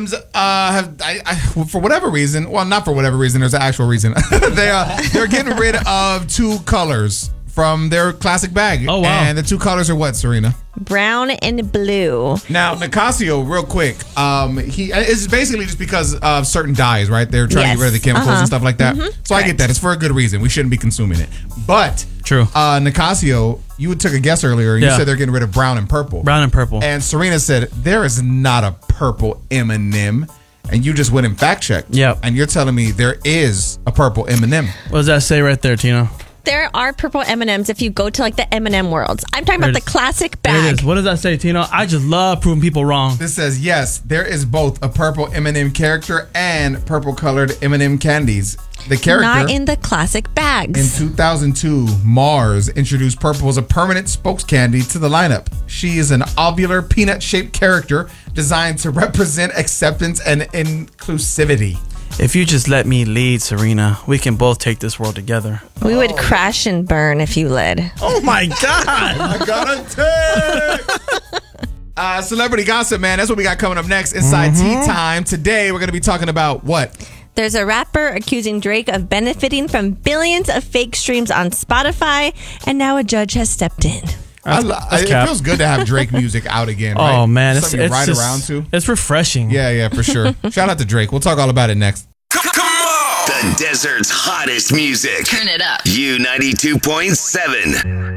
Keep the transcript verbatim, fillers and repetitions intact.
M's uh, have, I, I, for whatever reason, well, not for whatever reason, there's an actual reason. they uh, they're getting rid of two colors from their classic bag. Oh, wow. And the two colors are what, Serena? Brown and blue. Now, Nicasio, real quick, um, he it's basically just because of certain dyes, right? They're trying Yes. to get rid of the chemicals Uh-huh. and stuff like that. Mhm. So I get that. It's for a good reason. We shouldn't be consuming it. But True. Uh, Nicasio, you took a guess earlier. And You Yeah. said they're getting rid of brown and purple. Brown and purple. And Serena said there is not a purple M and M. And you just went and fact checked. Yep. And you're telling me there is a purple M and M. What does that say right there, Tina? There are purple M and M's if you go to like the M and M worlds. I'm talking There about it the is. classic There it bag. is. What does that say, Tina? I just love proving people wrong. This says yes, there is both a purple M and M character and purple colored M and M candies. The character Not in the classic in bags. two thousand two, Mars introduced purple as a permanent spokes candy to the lineup. She is an ovular peanut-shaped character designed to represent acceptance and inclusivity. If you just let me lead, Serena, we can both take this world together. We would crash and burn if you led. Oh my God! I got a take. Uh, celebrity gossip, man. That's what we got coming up next inside Tea Time. Today, we're going to be talking about what? There's a rapper accusing Drake of benefiting from billions of fake streams on Spotify, and now a judge has stepped in. I, lo- that's it cap. feels good to have Drake music out again. Oh right? man, it's, Something it's to ride just, around to. It's refreshing. Yeah, yeah, for sure. Shout out to Drake. We'll talk all about it next. Come on! The desert's hottest music. Turn it up. U ninety-two point seven.